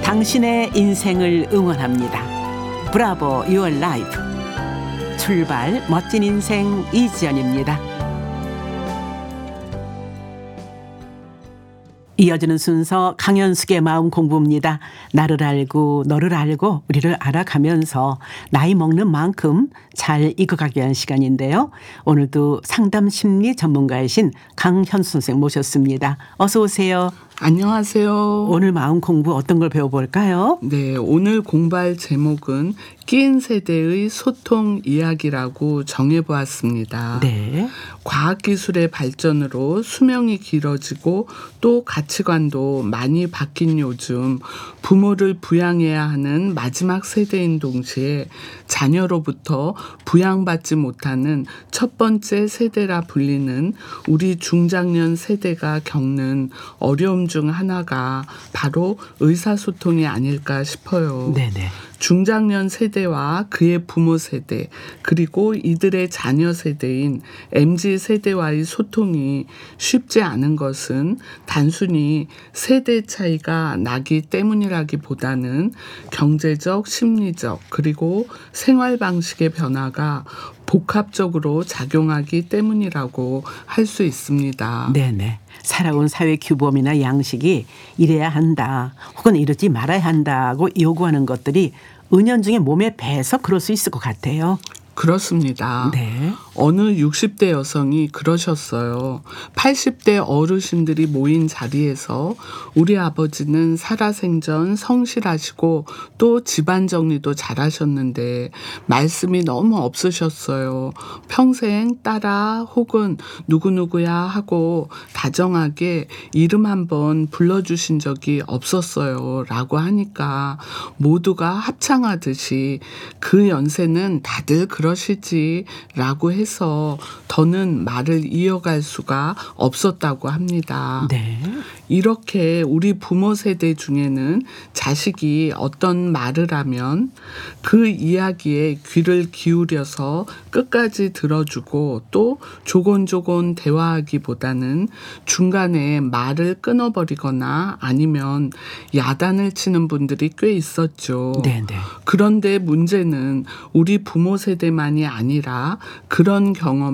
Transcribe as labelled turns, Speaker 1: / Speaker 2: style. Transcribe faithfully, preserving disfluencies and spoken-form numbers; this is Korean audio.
Speaker 1: 당신의 인생을 응원합니다. 브라보 유어 라이프. 출발 멋진 인생 이지연입니다. 이어지는 순서 강현숙의 마음 공부입니다. 나를 알고 너를 알고 우리를 알아가면서 나이 먹는 만큼 잘 익어가게 하는 시간인데요. 오늘도 상담 심리 전문가이신 강현수 선생님 모셨습니다. 어서 오세요.
Speaker 2: 안녕하세요.
Speaker 1: 오늘 마음 공부 어떤 걸 배워볼까요?
Speaker 2: 네, 오늘 공부할 제목은 끼인 세대의 소통 이야기라고 정해보았습니다.
Speaker 1: 네.
Speaker 2: 과학기술의 발전으로 수명이 길어지고 또 가치관도 많이 바뀐 요즘 부모를 부양해야 하는 마지막 세대인 동시에 자녀로부터 부양받지 못하는 첫 번째 세대라 불리는 우리 중장년 세대가 겪는 어려움 중 하나가 바로 의사소통이 아닐까 싶어요.
Speaker 1: 네네.
Speaker 2: 중장년 세대와 그의 부모 세대 그리고 이들의 자녀 세대인 엠지 세대와의 소통이 쉽지 않은 것은 단순히 세대 차이가 나기 때문이라기보다는 경제적, 심리적 그리고 생활 방식의 변화가 복합적으로 작용하기 때문이라고 할 수 있습니다.
Speaker 1: 네네. 살아온 사회 규범이나 양식이 이래야 한다 혹은 이러지 말아야 한다고 요구하는 것들이 은연중에 몸에 배서 그럴 수 있을 것 같아요.
Speaker 2: 그렇습니다.
Speaker 1: 네.
Speaker 2: 어느 육십 대 여성이 그러셨어요. 팔십 대 어르신들이 모인 자리에서 우리 아버지는 살아생전 성실하시고 또 집안 정리도 잘하셨는데 말씀이 너무 없으셨어요. 평생 딸아 혹은 누구누구야 하고 다정하게 이름 한번 불러주신 적이 없었어요. 라고 하니까 모두가 합창하듯이 그 연세는 다들 그러시지 라고 해서 더는 말을 이어갈 수가 없었다고 합니다.
Speaker 1: 네.
Speaker 2: 이렇게 우리 부모 세대 중에는 자식이 어떤 말을 하면 그 이야기에 귀를 기울여서 끝까지 들어주고 또 조곤조곤 대화하기보다는 중간에 말을 끊어버리거나 아니면 야단을 치는 분들이 꽤 있었죠.
Speaker 1: 네네.
Speaker 2: 그런데 문제는 우리 부모 세대만이 아니라 그런 경험